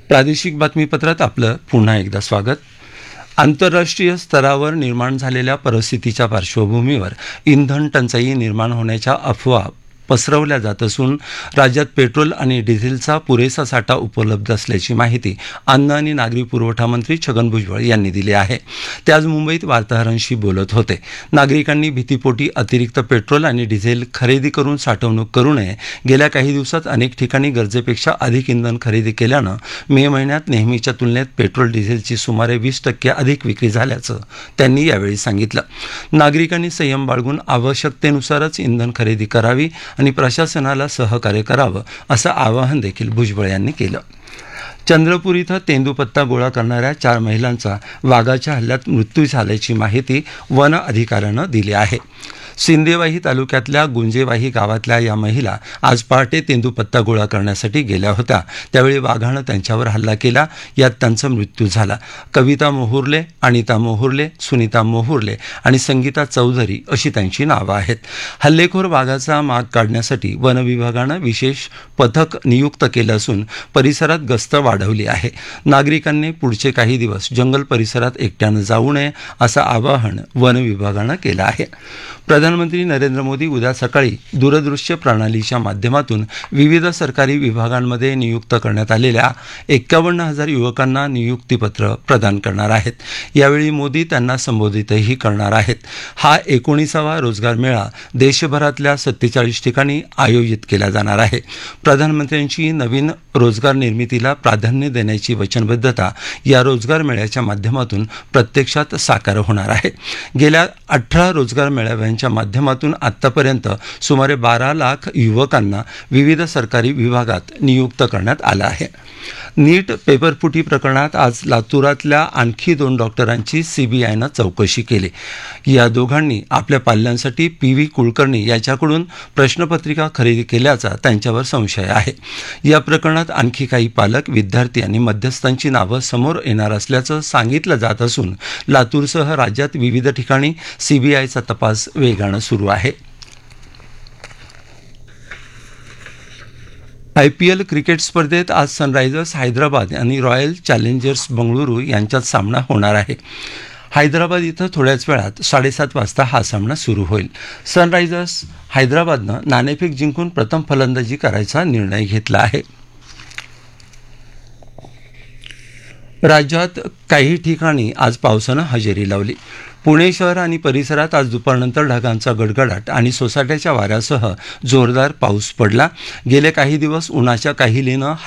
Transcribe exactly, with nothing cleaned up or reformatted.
प्रादेशिक बातमीपत्रात आपलं पुन्हा एकदा स्वागत. आंतरराष्ट्रीय स्तरावर निर्माण झालेल्या परिस्थितीच्या पार्श्वभूमीवर इंधन टंचाई निर्माण होण्याच्या अफवा पसरवल्या जात असून राज्यात पेट्रोल आणि डिझेलचा पुरेसा साठा उपलब्ध असल्याची माहिती अन्न आणि नागरी पुरवठा मंत्री छगन भुजबळ यांनी दिली आहे. ते आज मुंबईत वार्ताहरांशी बोलत होते. नागरिकांनी भीतीपोटी अतिरिक्त पेट्रोल आणि डिझेल खरेदी करून साठवणूक करू नये. गेल्या काही दिवसात अनेक ठिकाणी गरजेपेक्षा अधिक इंधन खरेदी केल्यानं मे महिन्यात नेहमीच्या तुलनेत पेट्रोल डिझेलची सुमारे वीस टक्के अधिक विक्री झाल्याचं त्यांनी यावेळी सांगितलं. नागरिकांनी संयम बाळगून आवश्यकतेनुसारच इंधन खरेदी करावी आणि प्रशासनाला सहकार्य करावं असं आवाहन देखील भुजबळ यांनी केलं. चंद्रपूर इथं तेंदूपत्ता गोळा करणाऱ्या चार महिलांचा वाघाच्या हल्ल्यात मृत्यू झाल्याची माहिती वन अधिकाऱ्यानं दिली आहे. सिंदेवाही तालुक्यातल्या गुंजेवाही गावातल्या या महिला आज पहाटे तेंदूपत्ता गोळा करण्यासाठी गेल्या होत्या. त्यावेळी वाघानं त्यांच्यावर हल्ला केला. यात त्यांचा मृत्यू झाला. कविता मोहुर्ले, अनिता मोहुर्ले, सुनीता मोहुर्ले आणि संगीता चौधरी अशी त्यांची नावं आहेत. हल्लेखोर वाघाचा माग काढण्यासाठी वन विभागानं विशेष पथक नियुक्त केलं असून परिसरात गस्त वाढवली आहे. नागरिकांनी पुढचे काही दिवस जंगल परिसरात एकट्यानं जाऊ नये असं आवाहन वन विभागानं केलं आहे. प्रधानमंत्री नरेंद्र मोदी उद्या सकाळी दूरदृश्य प्रणालीच्या माध्यमातून विविध सरकारी विभागांमध्ये नियुक्त करण्यात आलेल्या एक्कावन्न हजार युवकांना नियुक्तीपत्र प्रदान करणार आहेत. यावेळी मोदी त्यांना संबोधितही करणार आहेत. हा एकोणीसावा रोजगार मेळा देशभरातल्या सत्तेचाळीस ठिकाणी आयोजित केला जाणार आहे. प्रधानमंत्र्यांची नवीन रोजगार निर्मितीला प्राधान्य देण्याची वचनबद्धता या रोजगार मेळ्याच्या माध्यमातून प्रत्यक्षात साकार होणार आहे. गेल्या अठरा रोजगार मेळाव्यांच्या माध्यमातून आतापर्यंत सुमारे बारा लाख युवकांना विविध सरकारी विभागात नियुक्त करण्यात आलं आहे. नीट पेपरफुटी प्रकरणात आज लातूरातल्या आणखी दोन डॉक्टरांची सीबीआयनं चौकशी केली. या दोघांनी आपल्या पाल्यांसाठी पी व्ही कुलकर्णी याच्याकडून प्रश्नपत्रिका खरेदी केल्याचा त्यांच्यावर संशय आहे. या प्रकरणात आणखी काही पालक, विद्यार्थी आणि मध्यस्थांची नावं समोर येणार असल्याचं सांगितलं जात असून लातूरसह राज्यात विविध ठिकाणी सीबीआयचा तपास वेगानं सुरू आहे. आय पी एल क्रिकेट स्पर्धेत आज सनरायझर्स हैदराबाद आणि रॉयल चॅलेंजर्स बंगळुरू यांच्यात सामना होणार आहे. हैदराबाद इथं थोड्याच वेळात साडेसात वाजता हा सामना सुरू होईल. सनरायझर्स हैदराबादनं नाणेफेक जिंकून प्रथम फलंदाजी करायचा निर्णय घेतला आहे. राज्यात काही ठिकाणी आज पावसानं हजेरी लावली. पुणे शहर आणि परिसरात आज दुपारनंतर ढगांचा गडगडाट आणि सोसाट्याच्या वाऱ्यासह जोरदार पाऊस पडला. गेले काही दिवस उन्हाच्या काहिलीनं